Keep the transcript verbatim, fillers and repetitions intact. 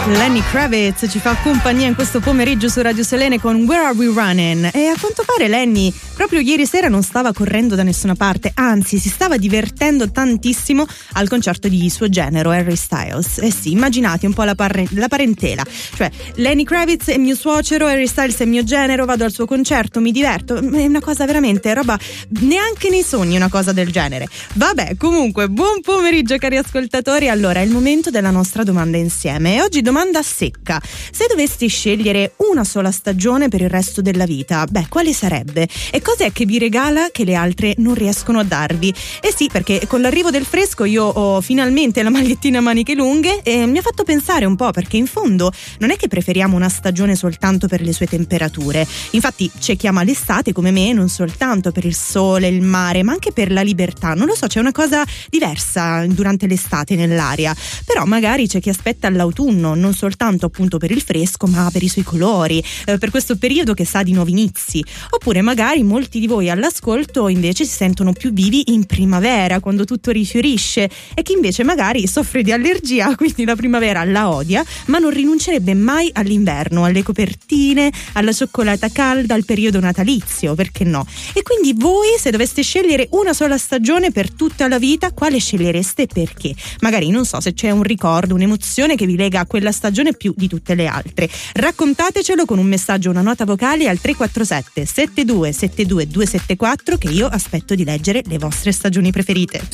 Lenny Kravitz ci fa compagnia in questo pomeriggio su Radio Selene con Where Are We Running? E a quanto pare Lenny proprio ieri sera non stava correndo da nessuna parte, anzi si stava divertendo tantissimo al concerto di suo genero Harry Styles. E sì, immaginate un po' la, parre- la parentela, cioè Lenny Kravitz è mio suocero, Harry Styles è mio genero, vado al suo concerto, mi diverto, è una cosa veramente roba, neanche nei sogni una cosa del genere. Vabbè, comunque buon pomeriggio cari ascoltatori. Allora è il momento della nostra domanda insieme e oggi domanda secca: se dovesti scegliere una sola stagione per il resto della vita, beh, quale sarebbe? E cos'è che vi regala che le altre non riescono a darvi? Eh sì, perché con l'arrivo del fresco io ho finalmente la magliettina a maniche lunghe e mi ha fatto pensare un po', perché in fondo non è che preferiamo una stagione soltanto per le sue temperature. Infatti c'è chi ama l'estate come me non soltanto per il sole, il mare, ma anche per la libertà. Non lo so, c'è una cosa diversa durante l'estate nell'aria. Però magari c'è chi aspetta l'autunno, non soltanto appunto per il fresco, ma per i suoi colori, eh, per questo periodo che sa di nuovi inizi. Oppure magari molti di voi all'ascolto invece si sentono più vivi in primavera, quando tutto rifiorisce, e chi invece magari soffre di allergia, quindi la primavera la odia, ma non rinuncerebbe mai all'inverno, alle copertine, alla cioccolata calda, al periodo natalizio, perché no? E quindi voi, se doveste scegliere una sola stagione per tutta la vita, quale scegliereste e perché? Magari non so se c'è un ricordo, un'emozione che vi lega a quella stagione più di tutte le altre. Raccontatecelo con un messaggio, una nota vocale al tre quattro sette sette due sette due due sette quattro, che io aspetto di leggere le vostre stagioni preferite.